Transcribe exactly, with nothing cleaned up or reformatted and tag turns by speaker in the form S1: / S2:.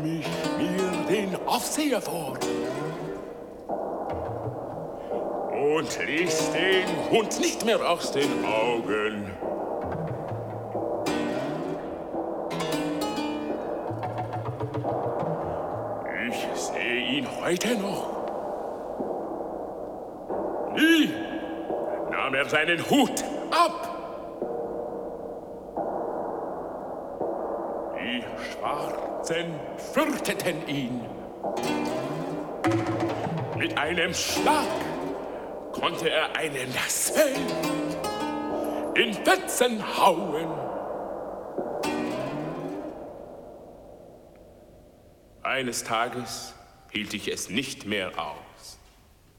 S1: nahm ich mir den Aufseher vor und ließ den Hund nicht mehr aus den Augen. Ich sehe ihn heute noch. Nie nahm er seinen Hut ab. Die Schwarzen fürchteten ihn. Mit einem Schlag konnte er einen Lassel in Fetzen hauen. Eines Tages hielt ich es nicht mehr aus.